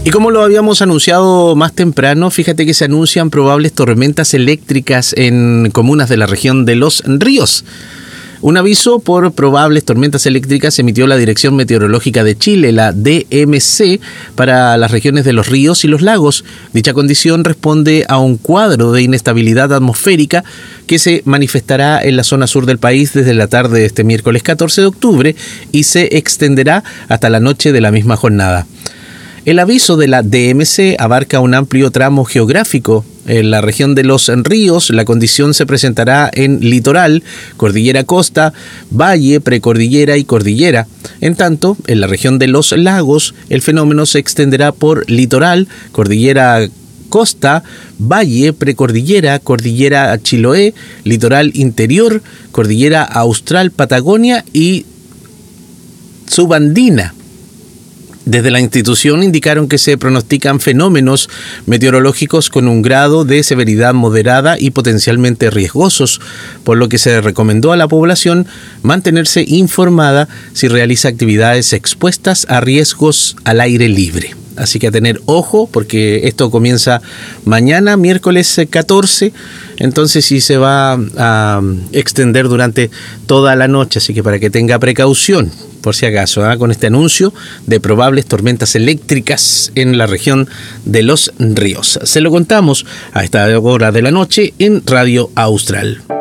Y como lo habíamos anunciado más temprano, fíjate que se anuncian probables tormentas eléctricas en comunas de la región de Los Ríos. Un aviso por probables tormentas eléctricas emitió la Dirección Meteorológica de Chile, la DMC, para las regiones de Los Ríos y Los Lagos. Dicha condición responde a un cuadro de inestabilidad atmosférica que se manifestará en la zona sur del país desde la tarde de este miércoles 14 de octubre y se extenderá hasta la noche de la misma jornada. El aviso de la DMC abarca un amplio tramo geográfico. En la región de Los Ríos, la condición se presentará en litoral, cordillera costa, valle, precordillera y cordillera. En tanto, en la región de Los Lagos, el fenómeno se extenderá por litoral, cordillera costa, valle, precordillera, cordillera Chiloé, litoral interior, cordillera austral, Patagonia y subandina. Desde la institución indicaron que se pronostican fenómenos meteorológicos con un grado de severidad moderada y potencialmente riesgosos, por lo que se recomendó a la población mantenerse informada si realiza actividades expuestas a riesgos al aire libre. Así que a tener ojo, porque esto comienza mañana, miércoles 14, entonces sí se va a extender durante toda la noche, así que para que tenga precaución, por si acaso, con este anuncio de probables tormentas eléctricas en la región de Los Ríos. Se lo contamos a esta hora de la noche en Radio Austral.